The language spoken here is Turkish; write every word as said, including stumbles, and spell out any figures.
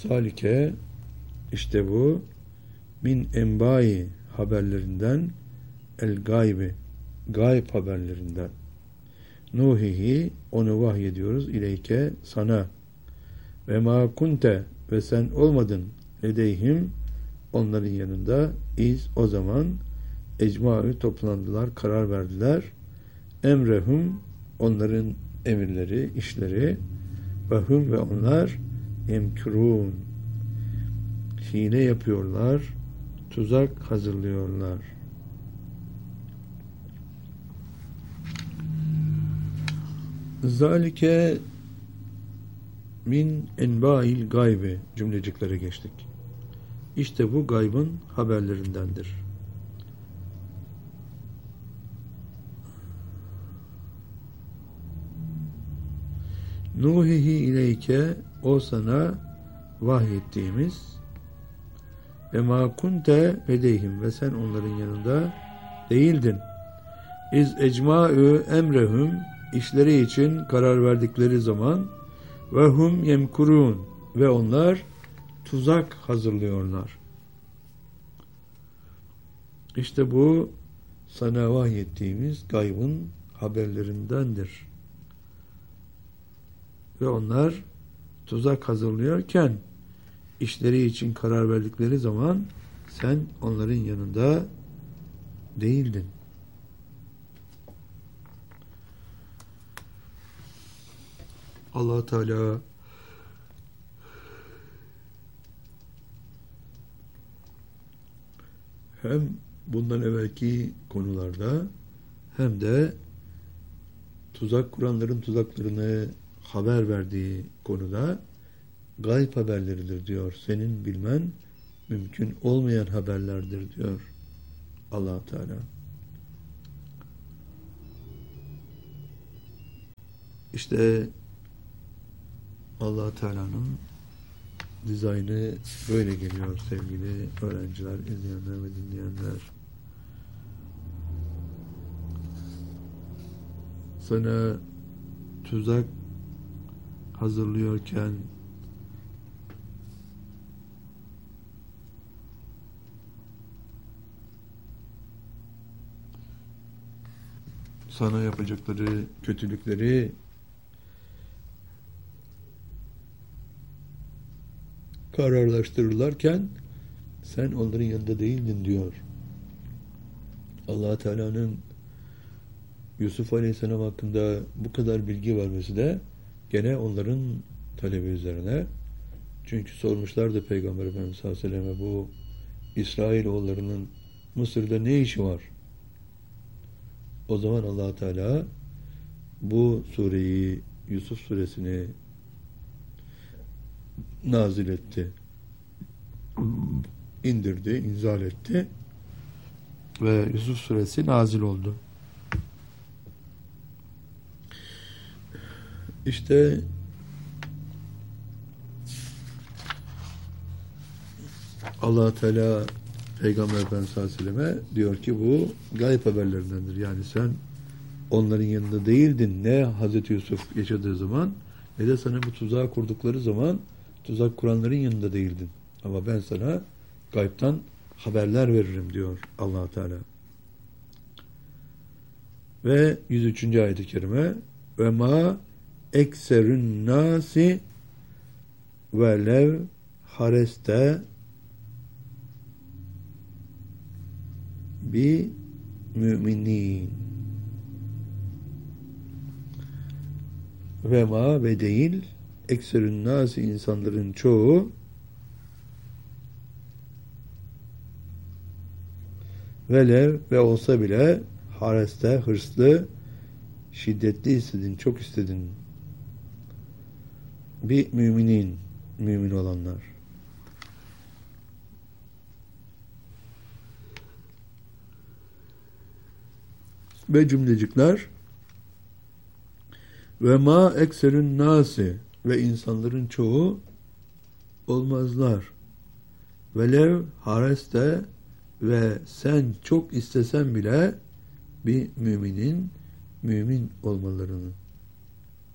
Salike işte bu min enbai haberlerinden el gaybi gayb haberlerinden nuhihi onu vahyediyoruz ileyke sana ve ma kunte ve sen olmadın ledeyhim onların yanında iz o zaman ecmaü toplandılar karar verdiler emrehum onların emirleri işleri ve hum ve onlar yemkurun hile yapıyorlar tuzak hazırlıyorlar. Zalike min enba'il gaybi cümleciklere geçtik. İşte bu gaybın haberlerindendir. Nuhihi ileyke o sana vahyettiğimiz ve ma kunte ledeyhim ve sen onların yanında değildin. İz ecmaü emrehum işleri için karar verdikleri zaman ve hum yemkurun ve onlar tuzak hazırlıyorlar. İşte bu sana vahyettiğimiz gaybın haberlerindendir. Ve onlar tuzak hazırlıyorken işleri için karar verdikleri zaman sen onların yanında değildin. Allah Teala hem bundan evvelki konularda hem de tuzak kuranların tuzaklarını haber verdiği konuda gayb haberleridir diyor. Senin bilmen mümkün olmayan haberlerdir diyor Allah Teala. İşte Allah Teala'nın dizaynı böyle geliyor sevgili öğrenciler, izleyenler ve dinleyenler. Sana tuzak hazırlıyorken sana yapacakları kötülükleri kararlaştırırlarken sen onların yanında değildin diyor. Allah Teala'nın Yusuf Aleyhisselam hakkında bu kadar bilgi vermesi de gene onların talebi üzerine. Çünkü sormuşlardı Peygamber Efendimiz sallallahu aleyhi ve selleme bu İsrailoğullarının Mısır'da ne işi var? O zaman Allah Teala bu sureyi, Yusuf suresini nazil etti. İndirdi, inzal etti ve Yusuf suresi nazil oldu. İşte Allah Teala Peygamber Efendimiz sallallahu aleyhi ve selleme diyor ki bu gayb haberlerindendir. Yani sen onların yanında değildin. Ne Hazreti Yusuf yaşadığı zaman ne de sana bu tuzağı kurdukları zaman tuzak kuranların yanında değildin. Ama ben sana gaybtan haberler veririm diyor Allah Teala. Ve yüz üçüncü ayet-i kerime ve ma ekserün nasi ve lev hareste bi müminin ve ma ve değil ekserün nasi insanların çoğu velev ve olsa bile hareste hırslı şiddetli istedin çok istedin bir müminin mümin olanlar ve cümlecikler ve ma ekserün nasi ve insanların çoğu olmazlar. Velev hareste ve sen çok istesen bile bir müminin mümin olmalarını